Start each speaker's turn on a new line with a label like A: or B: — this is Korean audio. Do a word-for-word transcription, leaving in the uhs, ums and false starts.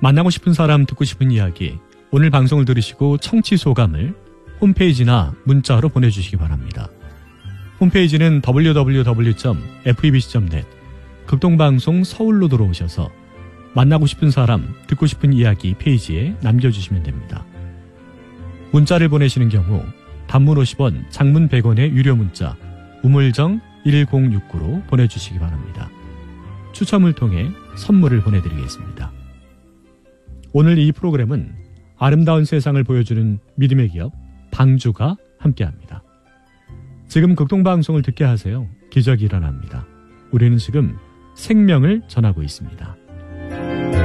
A: 만나고 싶은 사람, 듣고 싶은 이야기, 오늘 방송을 들으시고 청취 소감을 홈페이지나 문자로 보내주시기 바랍니다. 홈페이지는 더블유 더블유 더블유 점 에프이비씨 점 넷, 극동방송 서울로 들어오셔서 만나고 싶은 사람, 듣고 싶은 이야기 페이지에 남겨주시면 됩니다. 문자를 보내시는 경우 단문 오십 원, 장문 백 원의 유료 문자 우물정 일공육구로 보내주시기 바랍니다. 추첨을 통해 선물을 보내드리겠습니다. 오늘 이 프로그램은 아름다운 세상을 보여주는 믿음의 기업 방주가 함께합니다. 지금 극동방송을 듣게 하세요. 기적이 일어납니다. 우리는 지금 생명을 전하고 있습니다.